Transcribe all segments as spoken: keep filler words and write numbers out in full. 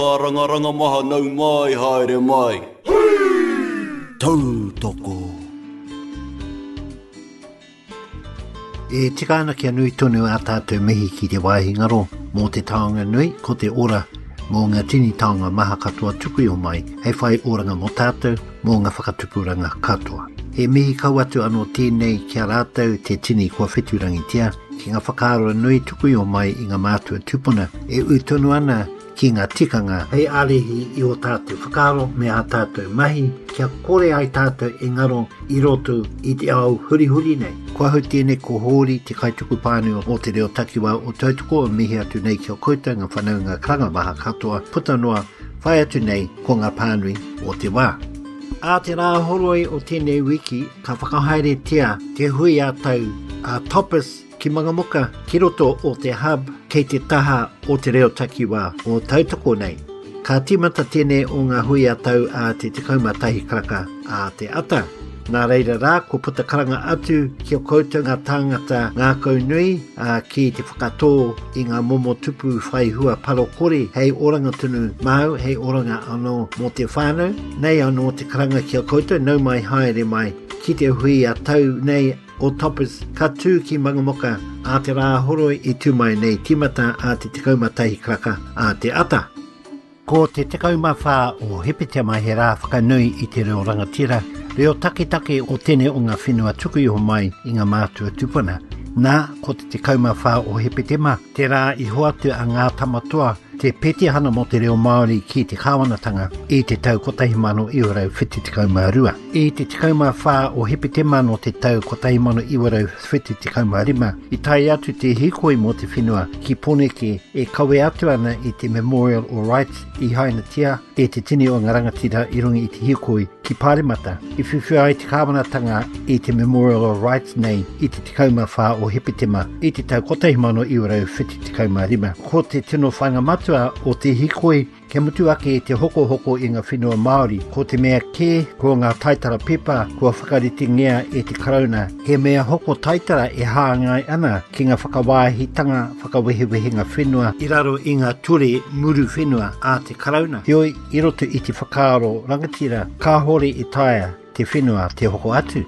Ranga maha nau mai haere mai. Tau toko. E tika ana kia nui tonu a tātou mihi ki te waihingaro mō te taonga nui ko te ora mō ngā tini taonga maha katoa tuku o mai hei whai oranga mō tātou mō ngā whakatupuranga katoa. He mihi kau atu anō tēnei kia rātou te tini kua wheturangi tia ki ngā whakaaro nui tuku o mai i ngā mātua tupuna e utonu ana ki ngā tikanga hei alehi i o tātou whakaaro me a tātou mahi kia kore ai tātou e ngaro i roto i te au huri huri nei. Kua hau tēnei ko hōri te kaituku pāneo o te reo takiwa o tautoko o mihi atu nei kia kouta ngā whanau ngā karanga maha katoa puta noa whai atu nei ko ngā pānui o te wā. A te rā horoi o tēnei wiki ka whakahaere tia te hui a tau a Topis ki Mangamuka ki roto o te hub kei te taha o te reo takiwa o tautoko nei. Ka timata tēnei o ngā hui a tau a te tikauma tahi karaka a te ata. Nā reira rā, ko puta karanga atu ki o koutou ngā tāngata ngā kaunui a ki te whakatō i ngā momo tupu whai hua paro kore hei oranga tunu mau, hei oranga anō mō te whānau. Nei anō te karanga ki o koutou, nau mai haere mai ki te hui a tau nei o Topis ka tū ki Mangamuka a te rā horoi i tūmai nei timata a te tikauma tahi karaka a te ata. Ko te tikauma whā o hepetea mai he rā whakanui i te reo rangatira, reo takitake o tēne o ngā whenua tuku iho mai i ngā mātua tupuna. Nā, ko te tikauma whā o hepetema, te rā i hoatu a ngā tamatoa, te peti hana mo te reo Māori ki te kāwanatanga i te tau kotahi mano iwarau whiti tikauma rua. I te tikauma whā o hepetema no te tau kotahi mano iwarau whiti tikauma rima, i tai atu te hikoi mo te whenua ki Poneke e kawe atu ana i te Memorial o Rights i Hainatia e te tini o ngā rangatira i rungi i te hikoi ki Pāremata. I whiwhia ai te kāwanatanga i te Memorial o Rights nei i te tikauma whā o hepetema i te tau kotahi mano iwarau whiti tikauma rima. Ko te tino whangamatua o te hikoi, ke mutu ake te hoko hoko i ngā whenua Māori, ko te mea kē, ko ngā taitara pepa, kua whakariti ngea e te karauna. He mea hoko taitara e hāngai ana ki ngā whakawāhitanga, whakawehewehe ngā whenua, i raro i ngā ture muru whenua a te karauna. Heoi, i roto i te whakaaro rangatira, ka hore i taia te whenua te hoko atu.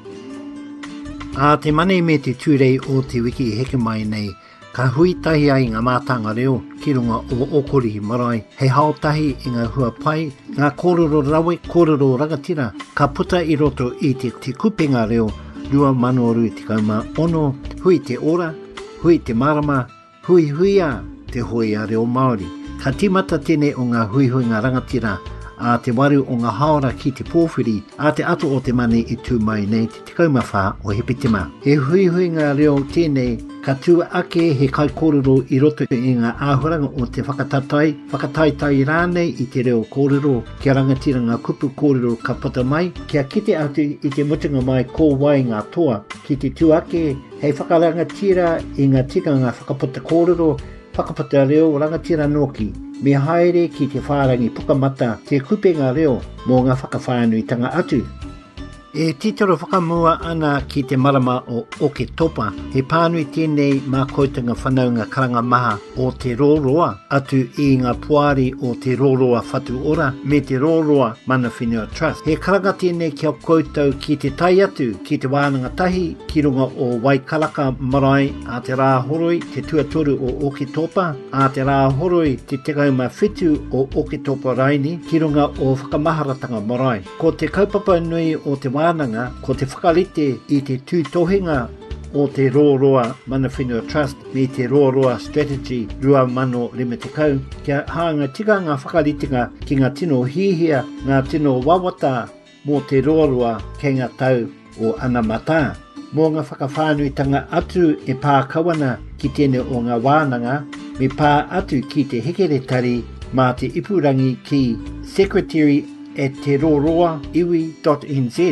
A te mane me te tūrei o te wiki heke mai nei, ka hui tahi ai ngā mātanga reo ki runga o okori marae. Hei haotahi i ngā hua pai, ngā kōrero rawe, kōrero rangatira, ka puta i roto i te, te kupenga reo, rua mano rui te kauma ono, hui te ora, hui te marama, hui huia te hui a reo Māori. Ka timata tēnei o ngā hui hui ngā rangatira, a te waru o ngā haora ki te pōwhiri, a te ato o te mane i tū mai nei te tikauma whā o hepetema. He hui hui ngā reo tēnei, ka tua ake he kai kōrero i roto i ngā āhuranga o te whakatatai, whakataitai rānei i te reo kōrero, kia rangatira ngā kupu kōrero ka pata mai, kia kite atu i te mutunga mai kō wai ngā toa, ki te tua ake, hei whakarangatira i ngā tika ngā whakapata kōrero, whakapata reo rangatira noki, me haere ki te whārangi pukamata te kupenga reo mō ngā whakawhānuitanga atu. E titoro whakamua ana ki te marama o Oke Topa, he pānui tēnei mā koutanga whanau ngā karanga maha o te rōroa atu i ngā puari o te rōroa whatu ora me te rōroa mana whenua trust. He karanga tēnei kia koutou ki te tai atu ki te wānanga tahi ki runga o Waikaraka marae a te rā horoi te tuatoru o Oke Topa, a te rā horoi te tekauma whitu o Oke Topa Raini ki runga o whakamaharatanga marae. Ko te kaupapa nui o te wānanga, ko te whakarite i te tūtohinga o te rōroa mana whenua trust me te rōroa strategy rua mano lima te kau, kia hanga tika ngā whakaritinga ki ngā tino hihia, ngā tino wawata mō te rōroa kei ngā tau o ana mata. Mō ngā whakawhānuitanga atu e pā kawana ki tēne o ngā wānanga, me pā atu ki te hekeretari mā te ipurangi ki secretary at te rōroa iwi dot n z.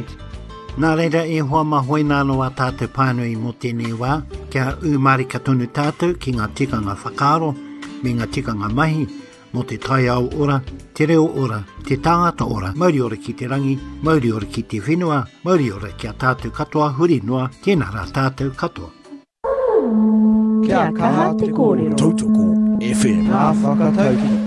Nā reira e hoa mahoi nāno a tātou pānui mō tēnei wā, kia umari ka tonu tātou ki ngā tikanga whakaaro, me ngā tikanga mahi, mō te tai au ora, te reo ora, te tāngata ora, mauri ora ki te rangi, mauri ora ki te whenua, mauri ora ki a tātou katoa, huri noa, tēnā rā tātou katoa. Kia kaha te kōrero. Tautoko F M. Nā whakatauki.